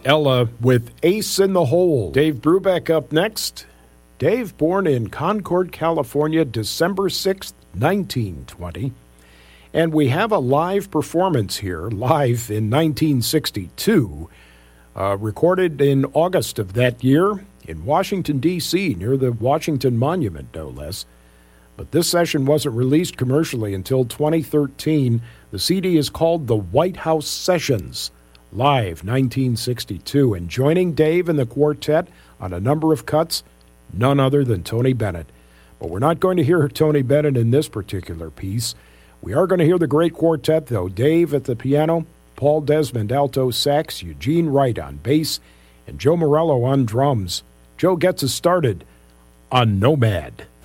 Ella with Ace in the Hole. Dave Brubeck up next. Dave, born in Concord, California, December 6th, 1920. And we have a live performance here, live in 1962, recorded in August of that year in Washington, D.C., near the Washington Monument, no less. But this session wasn't released commercially until 2013. The CD is called The White House Sessions, live 1962. And joining Dave and the quartet on a number of cuts, none other than Tony Bennett. But we're not going to hear Tony Bennett in this particular piece. We are going to hear the great quartet, though. Dave at the piano, Paul Desmond alto sax, Eugene Wright on bass, and Joe Morello on drums. Joe gets us started on Nomad.